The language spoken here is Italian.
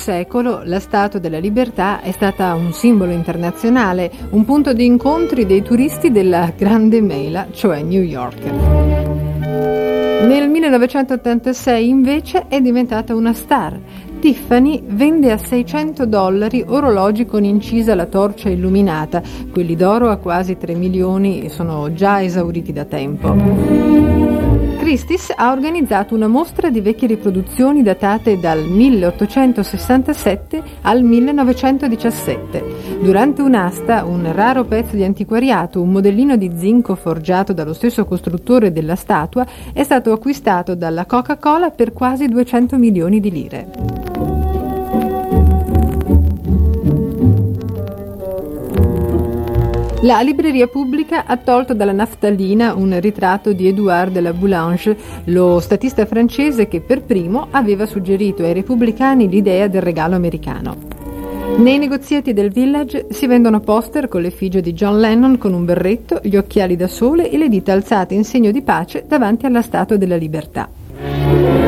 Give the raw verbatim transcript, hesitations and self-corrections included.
secolo la Statua della Libertà è stata un simbolo internazionale, un punto di incontri dei turisti della grande mela, cioè New York. Nel millenovecentottantasei invece è diventata una star. Tiffany vende a seicento dollari orologi con incisa la torcia illuminata, quelli d'oro a quasi tre milioni e sono già esauriti da tempo. Christie's ha organizzato una mostra di vecchie riproduzioni datate dal milleottocentosessantasette al millenovecentodiciassette. Durante un'asta, un raro pezzo di antiquariato, un modellino di zinco forgiato dallo stesso costruttore della statua, è stato acquistato dalla Coca-Cola per quasi duecento milioni di lire. La libreria pubblica ha tolto dalla naftalina un ritratto di Édouard de la Boulange, lo statista francese che per primo aveva suggerito ai repubblicani l'idea del regalo americano. Nei negoziati del Village si vendono poster con l'effigie di John Lennon con un berretto, gli occhiali da sole e le dita alzate in segno di pace davanti alla Statua della Libertà.